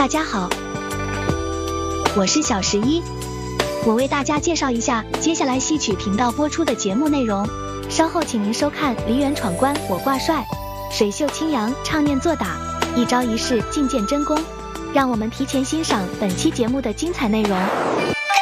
大家好，我是小11，我为大家介绍一下接下来戏曲频道播出的节目内容。稍后请您收看梨园闯关我挂帅，水袖清扬唱念做打，一招一式尽见真功。让我们提前欣赏本期节目的精彩内容。